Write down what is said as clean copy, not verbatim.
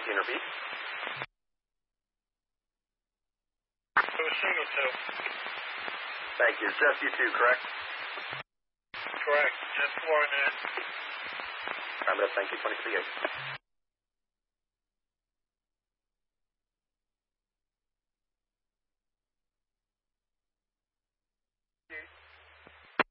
and repeat. It was single two. Thank you. It's just you two, correct? Correct. Just 4 in that. Affirmative. Thank you. 23-8.